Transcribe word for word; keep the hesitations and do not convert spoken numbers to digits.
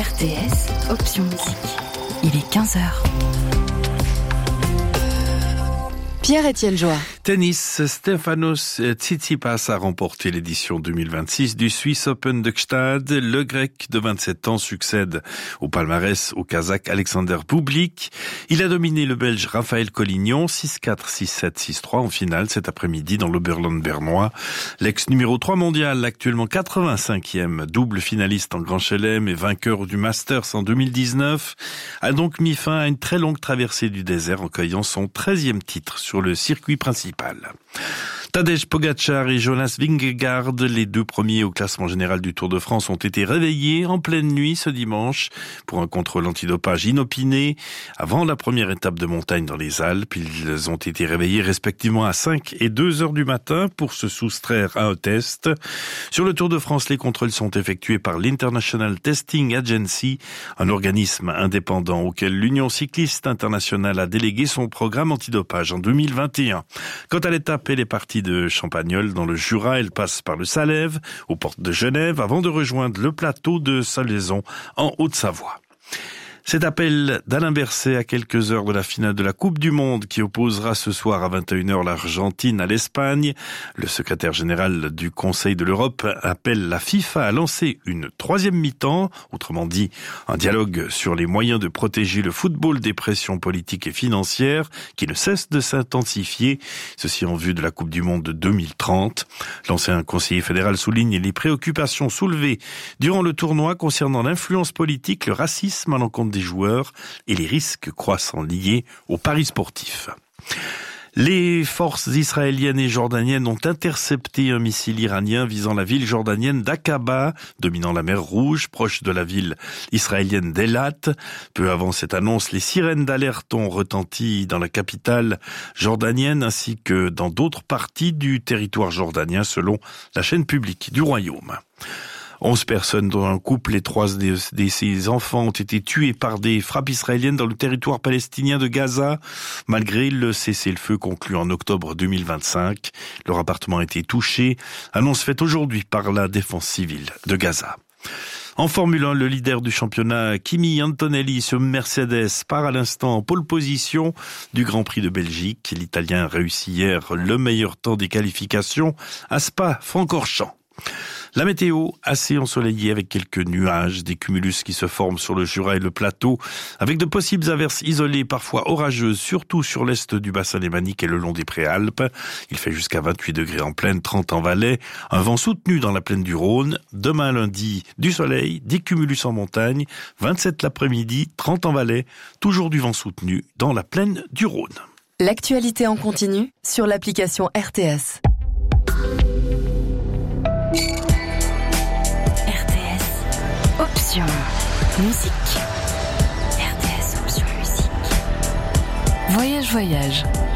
R T S, option musique. Il est quinze heures. Pierre-Étienne Joie. Tennis, Stefanos Tsitsipas a remporté l'édition deux mille vingt-six du Swiss Open de Gstad. Le Grec de vingt-sept ans succède au palmarès au Kazakh Alexander Bublik. Il a dominé le Belge Raphaël Collignon six quatre, six sept, six trois en finale cet après-midi dans l'Oberland bernois. L'ex numéro trois mondial, actuellement quatre-vingt-cinquième, double finaliste en Grand Chelem et vainqueur du Masters en deux mille dix-neuf, a donc mis fin à une très longue traversée du désert en cueillant son treizième titre sur le circuit principal. Tadej Pogačar et Jonas Vingegaard, les deux premiers au classement général du Tour de France, ont été réveillés en pleine nuit ce dimanche pour un contrôle antidopage inopiné. Avant la première étape de montagne dans les Alpes, ils ont été réveillés respectivement à cinq et deux heures du matin pour se soustraire à un test. Sur le Tour de France, les contrôles sont effectués par l'International Testing Agency, un organisme indépendant auquel l'Union cycliste internationale a délégué son programme antidopage en deux mille vingt et un. Quant à l'étape, elle est partie de Champagnole dans le Jura, elle passe par le Salève, aux portes de Genève, avant de rejoindre le plateau de Salaison en Haute-Savoie. Cet appel d'Alain Berset à quelques heures de la finale de la Coupe du Monde qui opposera ce soir à vingt et une heures l'Argentine à l'Espagne. Le secrétaire général du Conseil de l'Europe appelle la FIFA à lancer une troisième mi-temps, autrement dit un dialogue sur les moyens de protéger le football des pressions politiques et financières qui ne cessent de s'intensifier, ceci en vue de la Coupe du Monde de deux mille trente. L'ancien conseiller fédéral souligne les préoccupations soulevées durant le tournoi concernant l'influence politique, le racisme à l'encontre des joueurs et les risques croissants liés aux paris sportifs. Les forces israéliennes et jordaniennes ont intercepté un missile iranien visant la ville jordanienne d'Aqaba, dominant la mer Rouge, proche de la ville israélienne d'Elat. Peu avant cette annonce, les sirènes d'alerte ont retenti dans la capitale jordanienne ainsi que dans d'autres parties du territoire jordanien, selon la chaîne publique du royaume. Onze personnes, dont un couple et trois de ses enfants, ont été tués par des frappes israéliennes dans le territoire palestinien de Gaza, malgré le cessez-le-feu conclu en octobre deux mille vingt-cinq. Leur appartement a été touché, annonce faite aujourd'hui par la défense civile de Gaza. En Formule un, le leader du championnat, Kimi Antonelli sur Mercedes, part à l'instant en pole position du Grand Prix de Belgique. L'Italien réussit hier le meilleur temps des qualifications à Spa-Francorchamps. La météo, assez ensoleillée avec quelques nuages, des cumulus qui se forment sur le Jura et le plateau, avec de possibles averses isolées, parfois orageuses, surtout sur l'est du bassin lémanique et le long des Préalpes. Il fait jusqu'à vingt-huit degrés en plaine, trente en Valais, un vent soutenu dans la plaine du Rhône. Demain lundi, du soleil, des cumulus en montagne, vingt-sept l'après-midi, trente en Valais, toujours du vent soutenu dans la plaine du Rhône. L'actualité en continu sur l'application R T S. Option musique. R T S option musique. Voyage, voyage.